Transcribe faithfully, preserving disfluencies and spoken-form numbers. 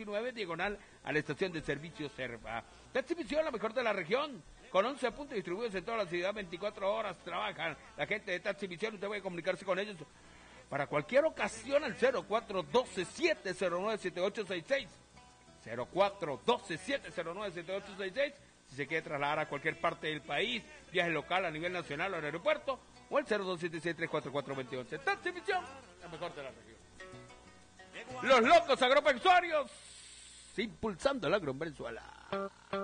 veintinueve, diagonal a la estación de servicio Serva. Taximisión, la mejor de la región. Con once puntos distribuidos en toda la ciudad, veinticuatro horas trabajan la gente de Taximisión. Usted puede comunicarse con ellos para cualquier ocasión al cero cuatro uno dos, siete cero nueve, siete ocho seis seis. cero cuatro uno dos, siete cero nueve, siete ocho seis seis. Si se quiere trasladar a cualquier parte del país, viaje local a nivel nacional o al aeropuerto, o el cero dos siete seis, tres cuatro cuatro, dos uno. Taximisión, la mejor de la región. Los locos agropecuarios, impulsando el agro en Venezuela.